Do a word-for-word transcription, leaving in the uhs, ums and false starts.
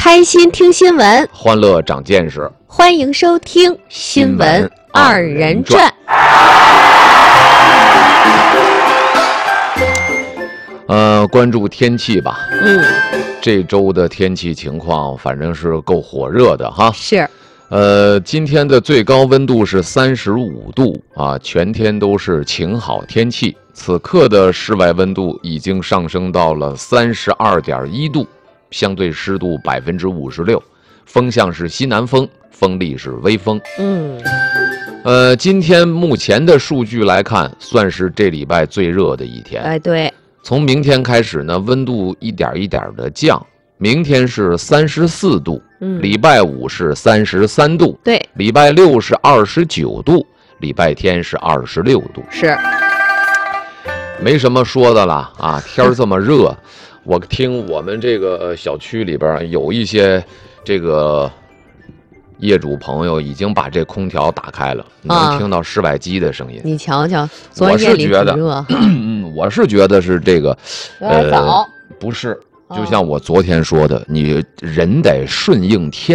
开心听新闻， 欢乐长见识， 欢迎收听《新闻二人转》。 呃，关注天气吧。 嗯， 这周的天气情况反正是够火热的哈。 是。 呃，今天的最高温度是三十五度啊，全天都是晴好天气。此刻的室外温度已经上升到了三十二点一度，相对湿度百分之五十六，风向是西南风，风力是微风。 嗯， 呃，今天目前的数据来看，算是这礼拜最热的一天。 哎，对。 从明天开始呢，温度一点一点的降。明天是三十四度， 嗯， 礼拜五是三十三度， 对， 礼拜六是二十九度，礼拜天是二十六度， 是， 没什么说的了啊！天儿这么热，我听我们这个小区里边有一些这个业主朋友已经把这空调打开了， 啊、 能听到室外机的声音。 你瞧瞧，昨天里挺热， 嗯，我是觉得是这个， 有点早， 呃，不是。就像我昨天说的，你人得顺应天